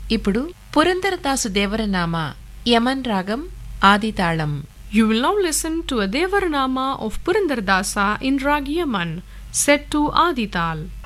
ఇప్పుడు పురందరదాసు దేవరనామ యమన్ రాగం ఆదితాళం. You will now listen to a Devaranama of Purandardasa in Rag Yaman, set to Adital.